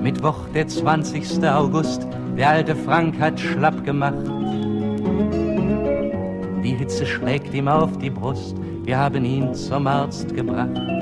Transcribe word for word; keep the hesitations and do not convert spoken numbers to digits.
Mittwoch, der zwanzigster August, der alte Frank hat schlapp gemacht. Die Hitze schlägt ihm auf die Brust, wir haben ihn zum Arzt gebracht.